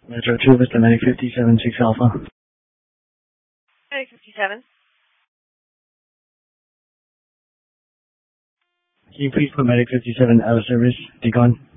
Metro 2, Vista Medic 57, 6 Alpha. Medic 57. Can you please put Medic 57 out of service? Decon.